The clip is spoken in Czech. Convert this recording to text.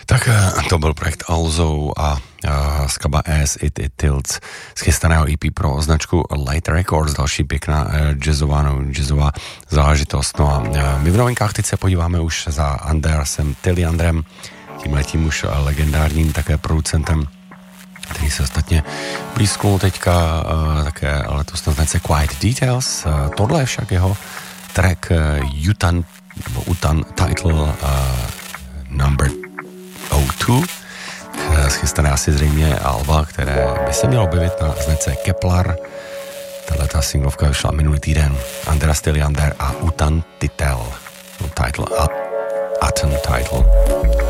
Tak to byl projekt Alzo a skladba As It Tilts z chystaného EP pro značku Light Records, další pěkná jazzová záležitost. No a my v novinkách teď se podíváme už za Andersem Tilliandrem, tímhletím už legendárním také producentem, který se ostatně blízknul teďka také letos na značce Quiet Details. Tohle je však jeho track Utan Title Number 02, schystané asi zřejmě alba, které by se mělo objevit na značce Kepler. Tato singlovka vyšla minulý týden. Anders Tilliander a Utan Title. Utan Title.